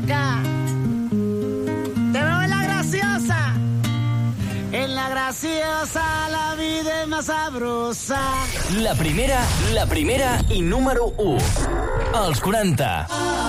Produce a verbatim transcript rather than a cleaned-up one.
acá. Te veo en la graciosa. En la graciosa la vida és més sabrosa. La primera, la primera i número u. Els quaranta.